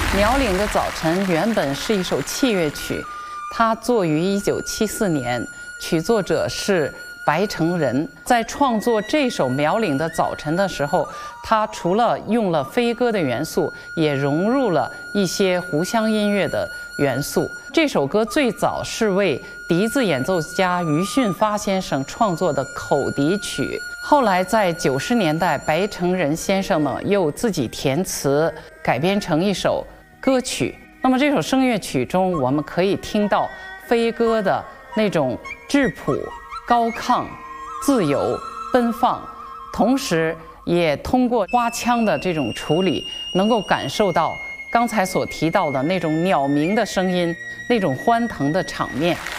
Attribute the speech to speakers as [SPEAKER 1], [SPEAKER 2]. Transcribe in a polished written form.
[SPEAKER 1] 苗岭的早晨原本是一首器乐曲，它作于1974年，曲作者是白成仁。在创作这首《苗岭的早晨》的时候，他除了用了飞歌的元素，也融入了一些胡乡音乐的元素。这首歌最早是为笛子演奏家于训发先生创作的口笛曲，后来在90年代，白成仁先生呢又自己填词改编成一首歌曲。那么这首声乐曲中，我们可以听到飞歌的那种质朴、高亢、自由、奔放，同时也通过花腔的这种处理，能够感受到刚才所提到的那种鸟鸣的声音，那种欢腾的场面。